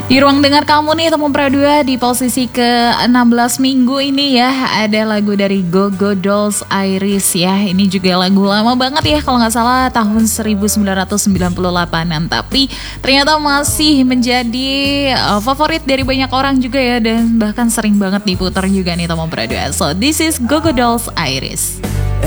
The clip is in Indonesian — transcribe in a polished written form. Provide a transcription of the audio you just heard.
Di ruang dengar kamu nih Temu Pradua di posisi ke-16 minggu ini ya, ada lagu dari Go Go Dolls Iris ya. Ini juga lagu lama banget ya, kalau nggak salah tahun 1998an, tapi ternyata masih menjadi favorit dari banyak orang juga ya, dan bahkan sering banget diputar juga nih Temu Pradua. So this is Go Go Dolls Iris.